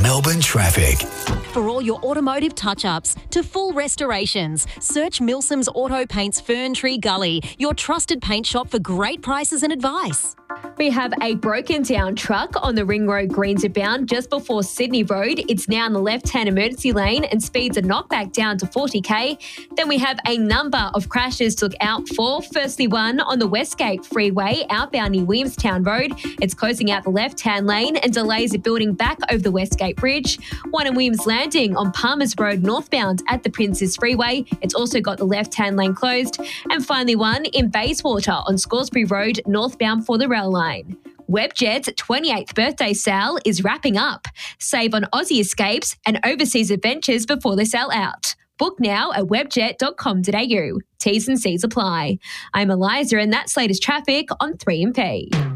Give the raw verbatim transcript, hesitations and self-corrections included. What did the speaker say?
Melbourne traffic. For all your automotive touch-ups to full restorations, search Milsom's Auto Paints Fern Tree Gully, your trusted paint shop for great prices and advice. We have a broken down truck on the Ring Road Greens bound just before Sydney Road. It's now in the left-hand emergency lane and speeds are knocked back down to forty k. Then we have a number of crashes to look out for. Firstly, one on the Westgate Freeway outbound near Williamstown Road. It's closing out the left-hand lane and delays are building back over the Westgate Bridge. One in Williams Landing on Palmers Road northbound at the Princes Freeway. It's also got the left-hand lane closed. And finally one in Bayswater on Scoresby Road northbound for the rail line. Webjet's twenty-eighth birthday sale is wrapping up. Save on Aussie escapes and overseas adventures before they sell out. Book now at webjet dot com dot a u. T's and C's apply. I'm Eliza and that's latest traffic on three M P.